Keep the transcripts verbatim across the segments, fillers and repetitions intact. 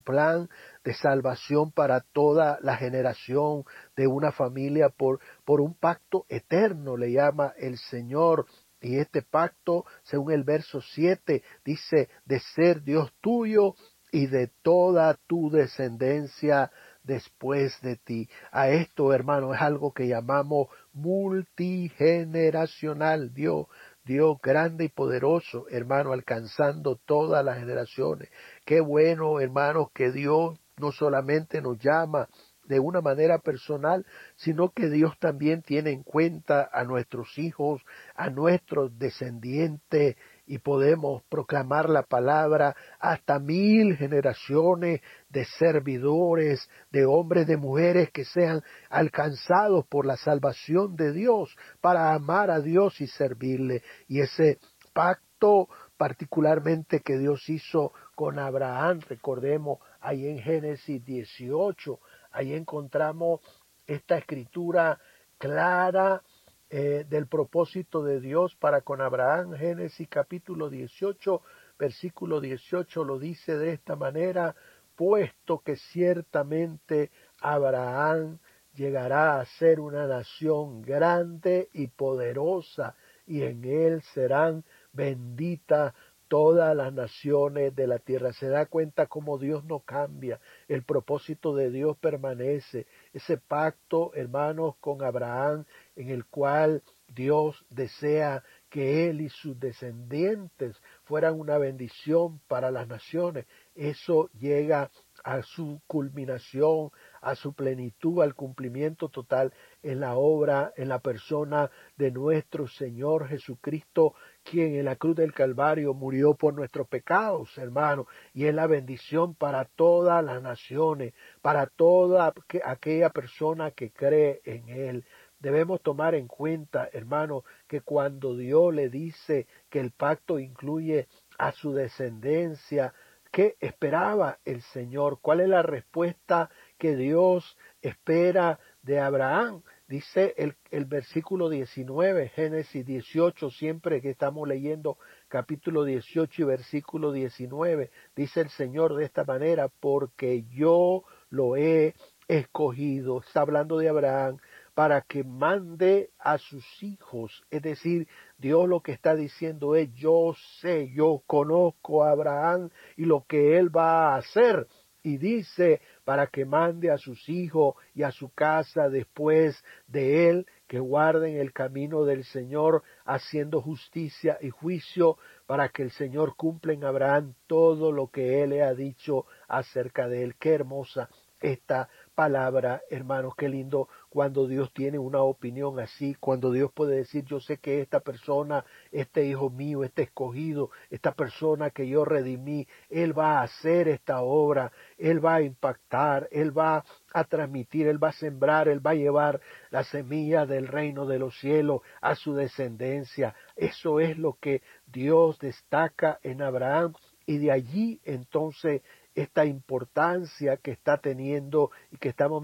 plan de salvación para toda la generación de una familia por, por un pacto eterno, le llama el Señor. Y este pacto, según el verso siete, dice de ser Dios tuyo y de toda tu descendencia después de ti. A esto, hermano, es algo que llamamos multigeneracional. Dios, Dios grande y poderoso, hermano, alcanzando todas las generaciones. Qué bueno, hermanos, que Dios no solamente nos llama de una manera personal, sino que Dios también tiene en cuenta a nuestros hijos, a nuestros descendientes, y podemos proclamar la palabra hasta mil generaciones de servidores, de hombres, de mujeres que sean alcanzados por la salvación de Dios para amar a Dios y servirle. Y ese pacto particularmente que Dios hizo con Abraham, recordemos ahí en Génesis dieciocho, ahí encontramos esta escritura clara eh, del propósito de Dios para con Abraham. Génesis capítulo dieciocho, versículo dieciocho lo dice de esta manera: puesto que ciertamente Abraham llegará a ser una nación grande y poderosa, y en él serán benditas todas las naciones de la tierra. Se da cuenta cómo Dios no cambia, el propósito de Dios permanece. Ese pacto, hermanos, con Abraham, en el cual Dios desea que él y sus descendientes fueran una bendición para las naciones, eso llega a su culminación, a su plenitud, al cumplimiento total en la obra, en la persona de nuestro Señor Jesucristo, quien en la cruz del Calvario murió por nuestros pecados, hermano, y es la bendición para todas las naciones, para toda aquella persona que cree en Él. Debemos tomar en cuenta, hermano, que cuando Dios le dice que el pacto incluye a su descendencia, ¿qué esperaba el Señor? ¿Cuál es la respuesta que Dios espera de Abraham? Dice el, el versículo diecinueve, Génesis dieciocho, siempre que estamos leyendo capítulo dieciocho y versículo diecinueve, dice el Señor de esta manera: porque yo lo he escogido, está hablando de Abraham, para que mande a sus hijos. Es decir, Dios lo que está diciendo es: yo sé, yo conozco a Abraham y lo que él va a hacer. Y dice, para que mande a sus hijos y a su casa después de él, que guarden el camino del Señor, haciendo justicia y juicio, para que el Señor cumpla en Abraham todo lo que él le ha dicho acerca de él. Qué hermosa esta palabra, hermanos, qué lindo cuando Dios tiene una opinión así, cuando Dios puede decir: yo sé que esta persona, este hijo mío, este escogido, esta persona que yo redimí, él va a hacer esta obra, él va a impactar, él va a transmitir, él va a sembrar, él va a llevar la semilla del reino de los cielos a su descendencia. Eso es lo que Dios destaca en Abraham, y de allí entonces esta importancia que está teniendo y que estamos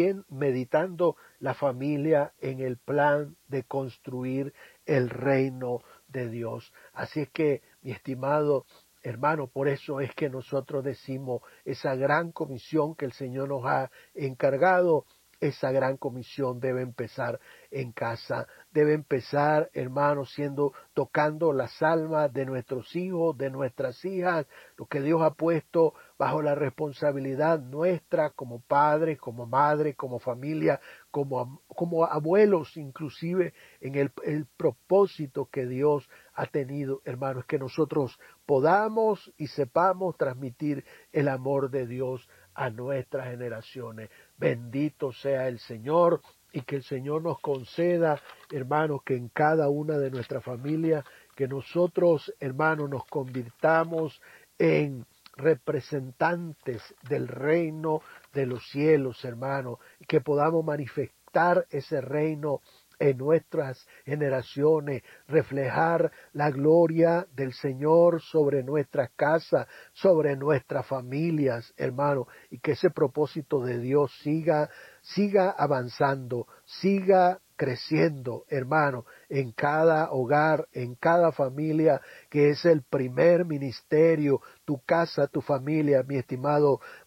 meditando la familia en el plan de construir el reino de Dios. Así es que, mi estimado hermano, por eso es que nosotros decimos esa gran comisión que el Señor nos ha encargado. Esa gran comisión debe empezar en casa, debe empezar, hermanos, siendo, tocando las almas de nuestros hijos, de nuestras hijas, lo que Dios ha puesto bajo la responsabilidad nuestra como padres, como madres, como familia, como, como abuelos, inclusive en el, el propósito que Dios ha tenido, hermanos, que nosotros podamos y sepamos transmitir el amor de Dios a nuestras generaciones. Bendito sea el Señor, y que el Señor nos conceda, hermanos, que en cada una de nuestras familias, que nosotros, hermanos, nos convirtamos en representantes del reino de los cielos, hermanos, y que podamos manifestar ese reino en nuestras generaciones, reflejar la gloria del Señor sobre nuestras casas, sobre nuestras familias, hermano, y que ese propósito de Dios siga, siga avanzando, siga creciendo, hermano, en cada hogar, en cada familia, que es el primer ministerio, tu casa, tu familia, mi estimado